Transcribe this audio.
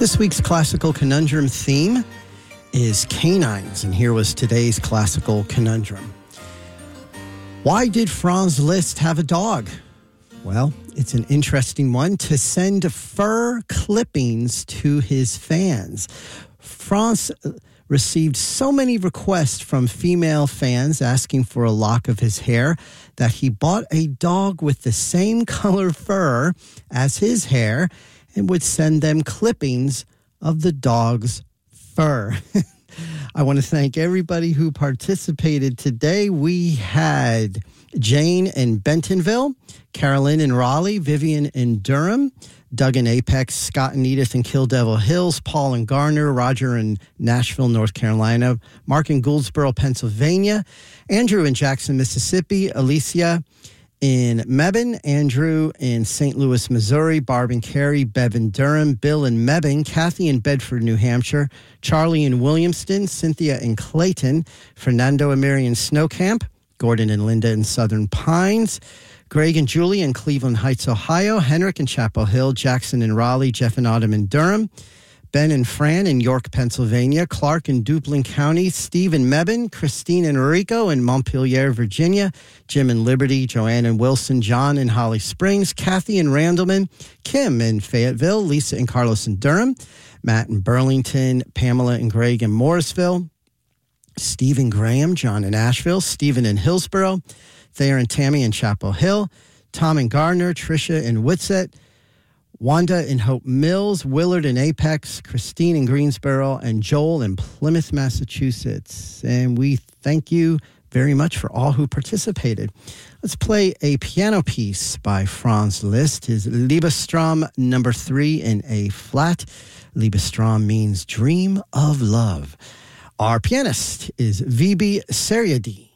This week's classical conundrum theme is canines, and here was today's classical conundrum. Why did Franz Liszt have a dog? Well, it's an interesting one. To send fur clippings to his fans. Franz received so many requests from female fans asking for a lock of his hair that he bought a dog with the same color fur as his hair and would send them clippings of the dog's fur. I want to thank everybody who participated today. We had Jane in Bentonville, Carolyn in Raleigh, Vivian in Durham, Doug in Apex, Scott and Edith in Kill Devil Hills, Paul in Garner, Roger in Nashville, North Carolina, Mark in Goldsboro, Pennsylvania, Andrew in Jackson, Mississippi, Alicia in Mebane, Andrew in St. Louis, Missouri, Barb and Carey, Bev in Durham, Bill in Mebane, Kathy in Bedford, New Hampshire, Charlie in Williamston, Cynthia in Clayton, Fernando and Mary in Snow Camp, Gordon and Linda in Southern Pines, Greg and Julie in Cleveland Heights, Ohio, Henrik in Chapel Hill, Jackson in Raleigh, Jeff and Autumn in Durham, Ben and Fran in York, Pennsylvania, Clark in Duplin County, Steve in Mebane, Christine and Rico in Montpelier, Virginia, Jim in Liberty, Joanne in Wilson, John in Holly Springs, Kathy in Randleman, Kim in Fayetteville, Lisa and Carlos in Durham, Matt in Burlington, Pamela and Greg in Morrisville, Steve and Graham, John in Asheville, Stephen in Hillsborough, Thayer and Tammy in Chapel Hill, Tom in Gardner, Tricia in Whitsett, Wanda in Hope Mills, Willard in Apex, Christine in Greensboro, and Joel in Plymouth, Massachusetts. And we thank you very much for all who participated. Let's play a piano piece by Franz Liszt, his Liebestrom No. 3 in A flat. Liebestrom means dream of love. Our pianist is Vibi Seriadi.